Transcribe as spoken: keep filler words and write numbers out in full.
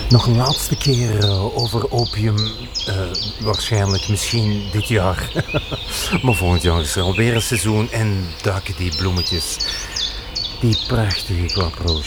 Nog een laatste keer uh, over opium. Uh, waarschijnlijk misschien dit jaar. Maar volgend jaar is er alweer een seizoen en duiken die bloemetjes. Die prachtige klaproos.